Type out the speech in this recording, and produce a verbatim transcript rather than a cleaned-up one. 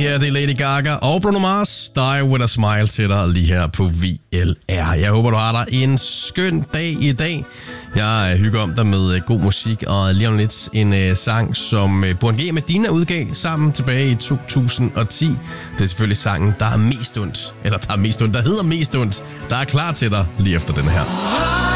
Yeah, det er Lady Gaga og Bruno Mars. Die With A Smile til dig lige her på V L R. Jeg håber, du har dig en skøn dag i dag. Jeg hygger om dig med god musik, og lige om lidt en uh, sang, som uh, Born G og Medina udgav sammen tilbage i to tusind og ti. Det er selvfølgelig sangen, der er mest ondt, eller der er mest ondt, der hedder mest ondt, der er klar til dig lige efter den her.